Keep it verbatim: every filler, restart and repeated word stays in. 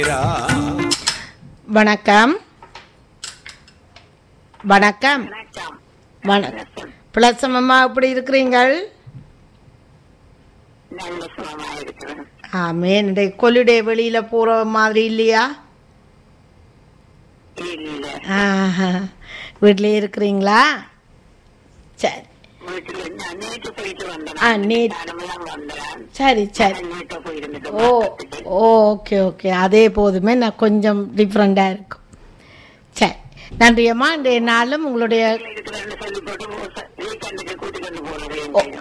வணக்கம் வணக்கம் வணக்கம் பிளசம் அம்மா, எப்படி இருக்கிறீங்கள்? ஆமே, கொலுடே வெளியில போற மாதிரி இல்லையா? வீட்லயே இருக்கிறீங்களா? சரி சரி சரி ஓ ஓகே ஓகே, அதே போதுமே. நான் கொஞ்சம் டிஃப்ரெண்டாக இருக்கும். சரி, நன்றியம்மா. இன்றைய நாளும் உங்களுடைய